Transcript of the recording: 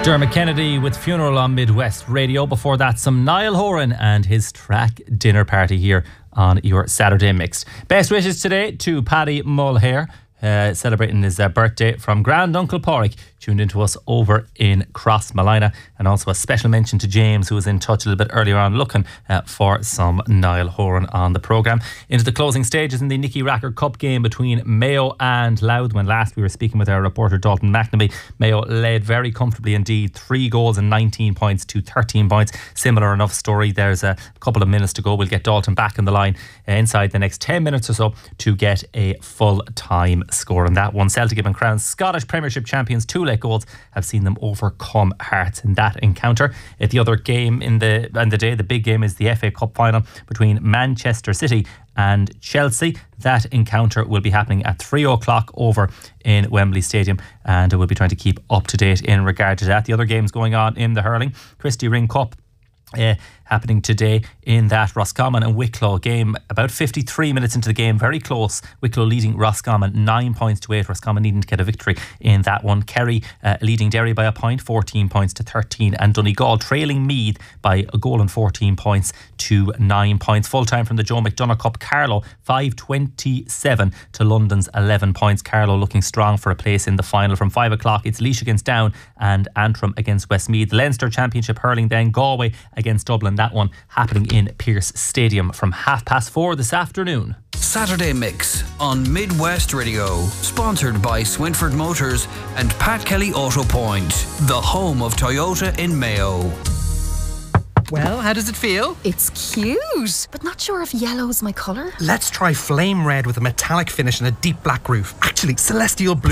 Dermot Kennedy with Funeral on Midwest Radio. Before that, some Niall Horan and his track Dinner Party here on your Saturday Mix. Best wishes today to Paddy Mulhare, celebrating his birthday from Grand Uncle Pádraig, tuned into us over in Crossmolina. And also a special mention to James, who was in touch a little bit earlier on looking for some Niall Horan on the programme. Into the closing stages in the Nicky Racker Cup game between Mayo and Louth. When last we were speaking with our reporter Dalton McNamee, Mayo led very comfortably indeed, 3 goals and 19 points to 13 points. Similar enough story. There's a couple of minutes to go. We'll get Dalton back on the line inside the next 10 minutes or so to get a full time score on that one. Celtic have been crowned Scottish Premiership champions. 2 late goals have seen them overcome Hearts in that encounter. The other game in the day, the big game, is the FA Cup final between Manchester City and Chelsea. That encounter will be happening at 3 o'clock over in Wembley Stadium, and we'll be trying to keep up to date in regard to that. The other games going on in the hurling, Christy Ring Cup happening today in that Roscommon and Wicklow game. About 53 minutes into the game, very close. Wicklow leading Roscommon 9 points to 8. Roscommon needing to get a victory in that one. Kerry leading Derry by a point, 14 points to 13, and Donegal trailing Meath by a goal and 14 points to 9 points. Full time from the Joe McDonagh Cup, Carlow 5-27 to London's 11 points. Carlow looking strong for a place in the final. From 5 o'clock it's Laois against Down and Antrim against Westmeath. Leinster Championship hurling then, Galway against Dublin. That one happening in Pearse Stadium from 4:30 this afternoon. Saturday Mix on Midwest Radio, sponsored by Swinford Motors and Pat Kelly Auto Point, the home of Toyota in Mayo. Well, how does it feel? It's cute, but not sure if yellow's my colour. Let's try flame red with a metallic finish and a deep black roof. Actually, celestial blue